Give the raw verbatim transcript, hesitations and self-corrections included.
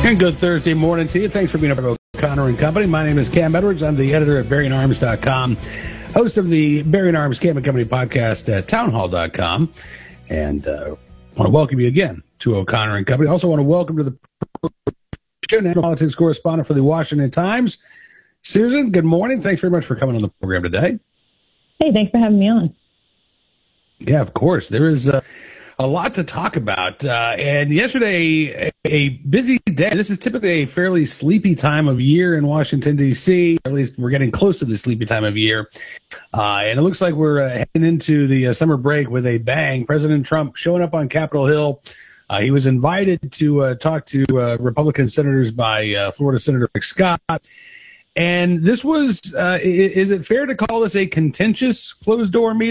And good Thursday morning to you. Thanks for being a part of O'Connor and Company. My name is Cam Edwards. I'm the editor at Bearing Arms dot com, host of the Bearing Arms Cam and Company podcast at town hall dot com. And uh, want to welcome you again to O'Connor and Company. Also want to welcome to the national politics correspondent for the Washington Times, Susan. Good morning. Thanks very much for coming on the program today. Hey, thanks for having me on. Yeah, of course. There is uh, a lot to talk about. Uh, and yesterday, a, a busy day. This is typically a fairly sleepy time of year in Washington, D C. At least we're getting close to the sleepy time of year. Uh, and it looks like we're uh, heading into the uh, summer break with a bang. President Trump showing up on Capitol Hill. Uh, he was invited to uh, talk to uh, Republican senators by uh, Florida Senator Rick Scott. And this was, uh, is it fair to call this a contentious closed-door meeting?